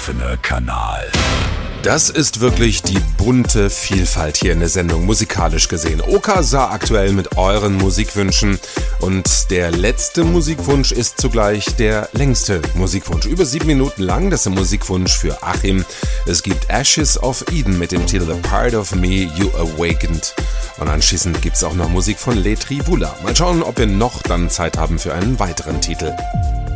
offene Kanal. Das ist wirklich die bunte Vielfalt hier in der Sendung, musikalisch gesehen. Oka sah aktuell mit euren Musikwünschen und der letzte Musikwunsch ist zugleich der längste Musikwunsch. Über 7 Minuten lang, das ist ein Musikwunsch für Achim. Es gibt Ashes of Eden mit dem Titel A Part of Me You Awakened. Und anschließend gibt es auch noch Musik von Le Tribula. Mal schauen, ob wir noch dann Zeit haben für einen weiteren Titel.